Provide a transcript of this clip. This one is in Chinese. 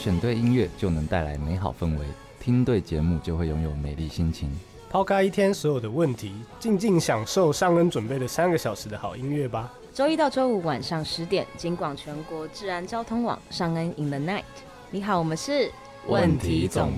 选对音乐就能带来美好氛围，听对节目就会拥有美丽心情。 抛开一天所有的问题，静静享受尚恩准备的3个小时的好音乐吧。 周一到周五晚上10点，警广全国治安交通网尚恩 in the night。你好，我们是问题总